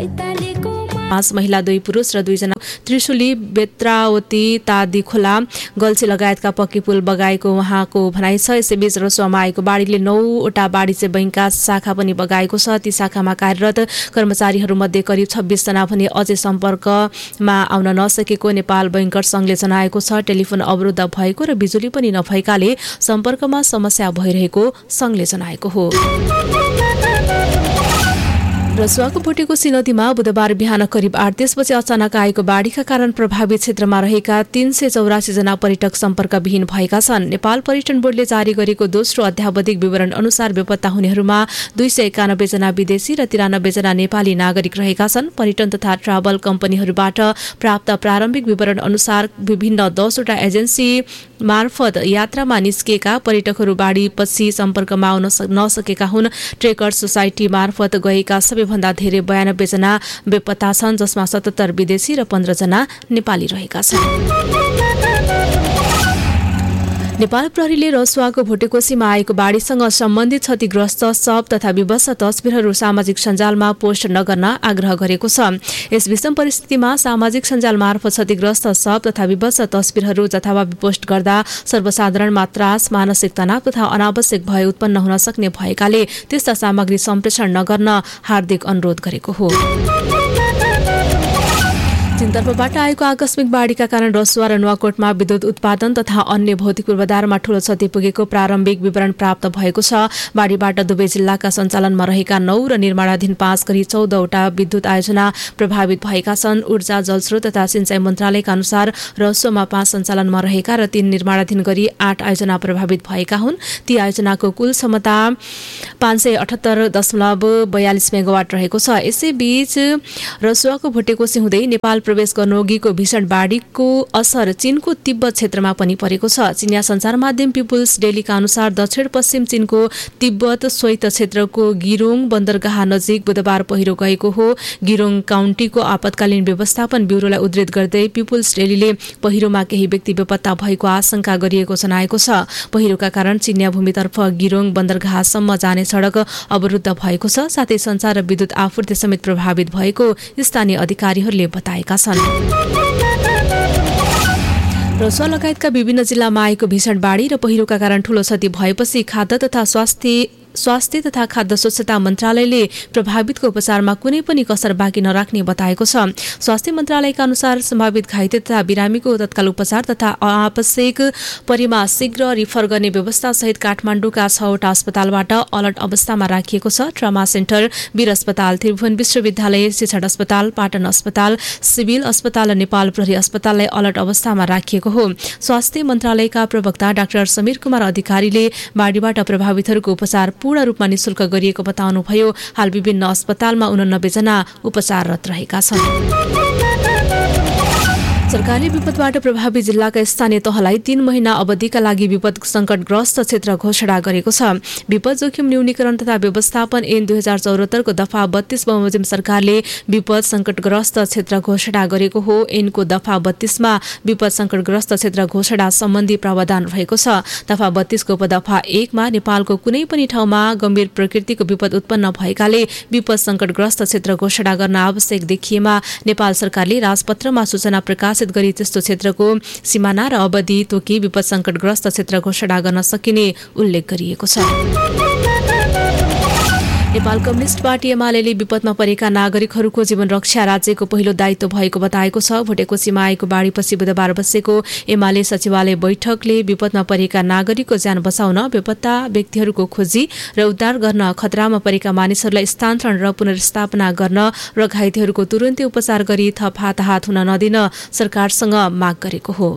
5 महिला 2 पुरुष र 2 जना त्रिशुली बेत्रावती तादी खोला गल्छी लगायतका पक्की पुल बगाएको उहाँको भनाइ छ। यसैबीच रसुवामा आएको बाढीले 9वटा वाणिज्य बैंकका शाखा पनि बगाएको छ। ती शाखामा कार्यरत कर्मचारीहरूमध्ये करिब 26 जना भने अझै सम्पर्कमा आउन नसकेको नेपाल बैंकर्स संघले जनाएको छ। टेलिफोन अवरुद्ध भएको र बिजुली पनि नभएकाले सम्पर्कमा समस्या भइरहेको संघले जनाएको हो। रसुवाको भोटेकोसी नदीमा बुधबार बिहान करिब 8:30 बजे अचानक आएको बाढीका कारण प्रभावित क्षेत्रमा रहेका 384 जना पर्यटक सम्पर्कविहीन भएका छन्। नेपाल पर्यटन बोर्डले जारी गरेको दोस्रो अध्यावधिक विवरण अनुसार बेपत्ता हुनेहरूमा 291 जना विदेशी र 93 जना नेपाली नागरिक रहेका छन्। पर्यटन तथा ट्राभल कम्पनीहरूबाट प्राप्त प्रारम्भिक विवरण अनुसार विभिन्न 10वटा एजेन्सी मार्फत यात्रामा निस्किएका पर्यटकहरू बाढीपछि सम्पर्कमा आउन नसकेका हुन्। ट्रेकर्स सोसाइटी मार्फत गएका सबैभन्दा धेरै 92 जना बेपत्ता छन्, जसमा 77 विदेशी र 15 जना नेपाली रहेका छन्। नेपाल प्रहरीले रसुवाको भोटेकोसीमा आएको बाढीसँग सम्बन्धित क्षतिग्रस्त शव तथा विभत्स तस्बिरहरू सामाजिक सञ्जालमा पोस्ट नगर्न आग्रह गरेको छ। यस विषम परिस्थितिमा सामाजिक सञ्जाल मार्फत क्षतिग्रस्त शव तथा विभत्स तस्बिरहरू जथाभावी पोस्ट गर्दा सर्वसाधारणमा त्रास, मानसिक तनाव तथा अनावश्यक भय उत्पन्न हुन सक्ने भएकाले त्यस्ता सामग्री सम्प्रेषण नगर्न हार्दिक अनुरोध गरेको हो। चीनतर्फबाट आएको आकस्मिक बाढीका कारण रसुवा र नुवाकोटमा विद्युत उत्पादन तथा अन्य भौतिक पूर्वाधारमा ठूलो क्षति पुगेको प्रारम्भिक विवरण प्राप्त भएको छ। बाढीबाट दुवै जिल्लाका सञ्चालनमा रहेका 9 र निर्माणाधीन 5 गरी 14वटा विद्युत आयोजना प्रभावित भएका छन्। ऊर्जा, जलस्रोत तथा सिंचाई मन्त्रालयका अनुसार रसुवामा 5 सञ्चालनमा रहेका र 3 निर्माणाधीन गरी 8 आयोजना प्रभावित भएका हुन्। ती आयोजनाको कुल क्षमता 578.42 मेगावाट रहेको छ। यसैबीच रसुवाको भोटेकोसी हुँदै नेपाल प्रवेश गर्नुअघिको भीषण बाढीको असर चीनको तिब्बत क्षेत्रमा पनि परेको छ। चिनिया सञ्चार माध्यम पिपुल्स डेलीका अनुसार दक्षिण पश्चिम चीनको तिब्बत स्वैत क्षेत्रको गिरोङ बन्दरगाह नजिक बुधबार पहिरो गएको हो। गिरोङ काउन्टीको आपतकालीन व्यवस्थापन ब्युरोलाई उद्धृत गर्दै पिपुल्स डेलीले पहिरोमा केही व्यक्ति बेपत्ता भएको आशंका गरिएको जनाएको छ। पहिरोका कारण चिनिया भूमितर्फ गिरोङ बन्दरगाहसम्म जाने सडक अवरुद्ध भएको छ। साथै सञ्चार र विद्युत आपूर्ति समेत प्रभावित भएको स्थानीय अधिकारीहरूले बताएका छन्। रसुवा लगायतका विभिन्न जिल्लामा आएको भीषण बाढी र पहिरोका कारण ठूलो क्षति भएपछि खाद्य तथा स्वास्थ्य तथा खाद्य स्वच्छता मन्त्रालयले प्रभावितको उपचारमा कुनै पनि कसर बाँकी नराख्ने बताएको छ। स्वास्थ्य मन्त्रालयका अनुसार सम्भावित घाइते तथा बिरामीको तत्काल उपचार तथा आवश्यक परेमा शीघ्र रिफर गर्ने व्यवस्था सहित काठमाडौँका 6वटा अस्पतालबाट अलर्ट अवस्थामा राखिएको छ। ट्रमा सेन्टर, वीर अस्पताल, त्रिभुवन विश्वविद्यालय, शिक्षण अस्पताल, पाटन अस्पताल, सिभिल अस्पताल र नेपाल प्रहरी अस्पताललाई अलर्ट अवस्थामा राखिएको हो। स्वास्थ्य मन्त्रालयका प्रवक्ता डाक्टर समीर कुमार अधिकारीले बाढीबाट प्रभावितहरूको उपचार पूर्ण रूपमा निशुल्क गरिएको बताउनुभयो। हाल विभिन्न अस्पतालमा 89 जना उपचाररत रहेका छन्। सरकारले विपदबाट प्रभावित जिल्लाका स्थानीय तहलाई 3 महिना अवधिका लागि विपद संकटग्रस्त क्षेत्र घोषणा गरेको छ। विपद जोखिम न्यूनीकरण तथा व्यवस्थापन ऐन 2074 को दफा 32 बमोजिम सरकारले विपद संकटग्रस्त क्षेत्र घोषणा गरेको हो। ऐनको दफा 32 मा विपद संकटग्रस्त क्षेत्र घोषणा सम्बन्धी प्रावधान रहेको छ। दफा 32 को उपदफा 1 मा नेपालको कुनै पनि ठाउँमा गम्भीर प्रकृतिको विपद उत्पन्न भएकाले विपद संकटग्रस्त क्षेत्र घोषणा गर्न आवश्यक देखिएमा नेपाल सरकारले राजपत्रमा सूचना प्रकाश गरी त्यस्तो क्षेत्रको सिमाना र अवधि तोकी विपद संकटग्रस्त क्षेत्र घोषणा गर्न सकिने उल्लेख गरिएको छ। नेपाल कम्युनिस्ट पार्टी एमाले विपदमा परेका नागरिकहरूको जीवन रक्षा राज्यको पहिलो दायित्व भएको बताएको छ। भोटेकोसीमा आएको बाढीपछि बुधबार बसेको एमाले सचिवालय बैठकले विपदमा परेका नागरिकको ज्यान बचाउन, बेपत्ता व्यक्तिहरूको खोजी र उद्धार गर्न, खतरामा परेका मानिसहरूलाई स्थानान्तरण र पुनर्स्थापना गर्न र घाइतेहरूको तुरुन्तै उपचार गरी थप हाताहात हुन नदिन सरकारसँग माग गरेको हो।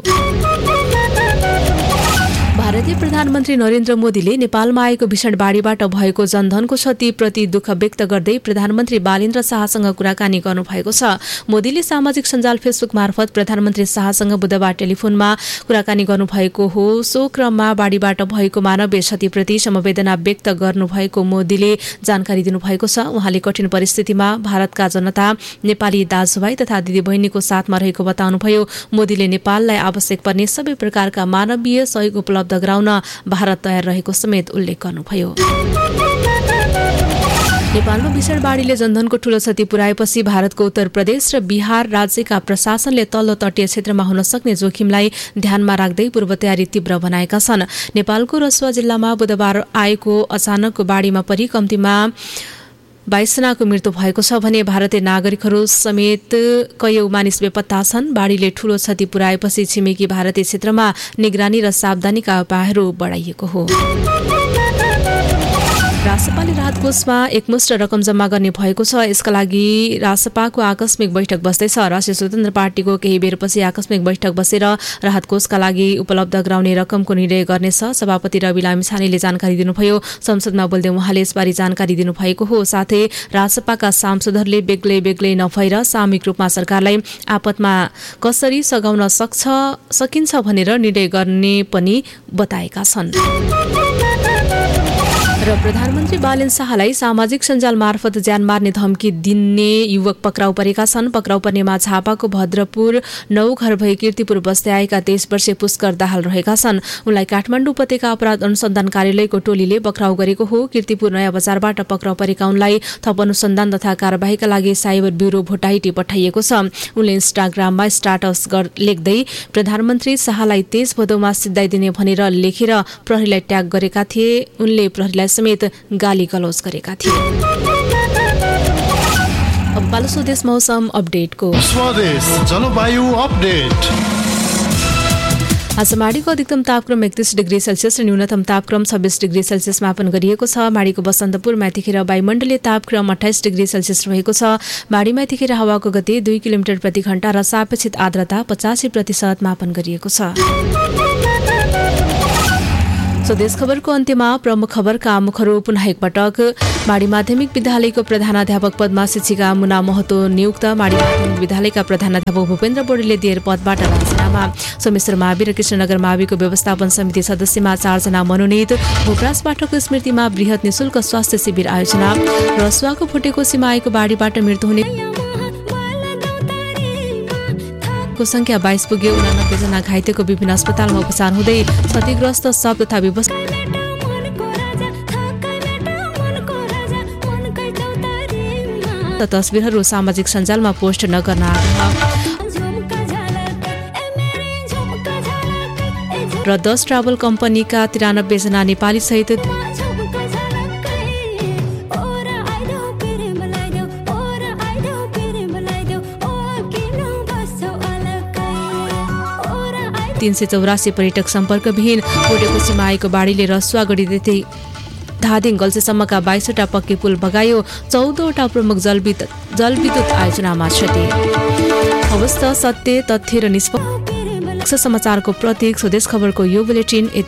भारतीय प्रधानमन्त्री नरेन्द्र मोदीले नेपालमा आएको भीषण बाढीबाट भएको जनधनको क्षतिप्रति दुःख व्यक्त गर्दै प्रधानमन्त्री बालेन्द्र शाहसँग कुराकानी गर्नुभएको छ। मोदीले सामाजिक सञ्जाल फेसबुक मार्फत प्रधानमन्त्री शाहसँग बुधबार टेलिफोनमा कुराकानी गर्नुभएको हो। सो क्रममा बाढीबाट भएको मानवीय क्षतिप्रति समवेदना व्यक्त गर्नुभएको मोदीले जानकारी दिनुभएको छ। उहाँले कठिन परिस्थितिमा भारतका जनता, नेपाली दाजुभाइ तथा दिदीबहिनीको साथमा रहेको बताउनुभयो। मोदीले नेपाललाई आवश्यक पर्ने सबै प्रकारका मानवीय सहयोग उपलब्ध गराउन भारत तयार रहेको समेत उल्लेख गर्नुभयो। नेपालमा भीषण बाढीले जनधनको ठूलो क्षति पुर्याएपछि भारतको उत्तर प्रदेश र बिहार राज्यका प्रशासनले तल्लो तटीय क्षेत्रमा हुन सक्ने जोखिमलाई ध्यानमा राख्दै पूर्व तयारी तीव्र बनाएका छन्। नेपालको रसुवा जिल्लामा बुधबार आएको अचानक बाढीमा परि कम्तीमा 22 जनाको मृत्यु भएको छ भने भारतीय नागरिकहरू समेत कयौं मानिस बेपत्ता छन्। बाढीले ठूलो क्षति पुर्याएपछि छिमेकी भारतीय क्षेत्रमा निगरानी र सावधानीका उपायहरू बढाइएको हो। रासपाले राहत कोषमा एकमुष्ट रकम जम्मा गर्ने भएको छ। यसका लागि रासपाको आकस्मिक बैठक बस्दैछ। राष्ट्रिय स्वतन्त्र पार्टीको केही बेरपछि आकस्मिक बैठक बसेर राहत कोषका लागि उपलब्ध गराउने रकमको निर्णय गर्नेछ। सभापति रवि लामिछानेले जानकारी दिनुभयो। संसदमा बोल्दै उहाँले यसबारे जानकारी दिनुभएको हो। साथै रासपाका सांसदहरूले बेग्लै बेग्लै नभएर सामूहिक रूपमा सरकारलाई आपतमा कसरी सघाउन सकिन्छ भनेर निर्णय गर्ने पनि बताएका छन्। र प्रधानमन्त्री बालेन शाहलाई सामाजिक सञ्जाल मार्फत ज्यान मार्ने धम्की दिने युवक पक्राउ परेका छन्। पक्राउ पर्नेमा झापाको भद्रपुर 9 घर भई कीर्तिपुर बस्दै आएका 23 वर्षीय पुष्कर दाहाल रहेका छन्। उनलाई काठमाडौँ उपत्यका अपराध अनुसन्धान कार्यालयको टोलीले पक्राउ गरेको हो। कीर्तिपुर नयाँ बजारबाट पक्राउ परेका उनलाई थप अनुसन्धान तथा कारबाहीका लागि साइबर ब्युरो भोटाइटी पठाइएको छ। उनले इन्स्टाग्राममा स्ट्याटस लेख्दै प्रधानमन्त्री शाहलाई तेज भदौमा सिद्धाइदिने भनेर लेखेर प्रहरीलाई ट्याग गरेका थिए। उनले प्रहरीलाई समेत गाली गलौज गरेका थिए। अब पालो स्वदेश मौसम अपडेटको। स्वदेश जलवायु अपडेट। आज माडीको अधिकतम तापक्रम 31 डिग्री सेल्सियस र न्यूनतम तापक्रम 26 डिग्री सेल्सियस मापन गरिएको छ। माडीको बसन्तपुरमा यतिखेर वायुमण्डलीय तापक्रम 28 डिग्री सेल्सियस रहेको छ। माडीमा यतिखेर हावाको गति 2 किलोमिटर प्रति घण्टा र सापेक्षित आर्द्रता 85% मापन गरिएको छ। स्वदेश खबरको अन्त्यमा प्रमुख खबरका मुखहरू पुनः एकपटक। माडी माध्यमिक विद्यालयको प्रधानाध्यापक पदमा शिक्षिका मुना महतो नियुक्त। माडी माध्यमिक विद्यालयका प्रधानाध्यापक भूपेन्द्र बोडेले दिएर पदबाट राजीनामा। सोमेश्वर मावि र कृष्णनगर माविको व्यवस्थापन समिति सदस्यमा 4 जना मनोनित। भूपराज पाठकको स्मृतिमा बृहत निशुल्क स्वास्थ्य शिविर आयोजना। रसुवाको फुटेकोसीमा आएको बाढीबाट मृत्यु हुने को संख्या 22 पुग्यो। 89 जना घाइतेको विभिन्न अस्पतालमा उपचार हुँदै क्षतिग्रस्त शव तथा व्यवस्था तस्बिरहरू सामाजिक सञ्जालमा पोस्ट नगर्न आग्रह। र 10 ट्राभल कम्पनीका 93 जना नेपाली सहित $384 पर्यटक सम्पर्कविहीन। फुटेकोसीमा आएको बाढीले रसुवा गढीदेखि धादिङ गल्सेसम्मका 22वटा पक्के पुल बगायो। 14वटा प्रमुख जलविद्युत आयोजनामा क्षति। अवस्था सत्य तथ्य र निष्पक्ष समाचारको प्रतीक स्वदेश खबरको यो बुलेटिन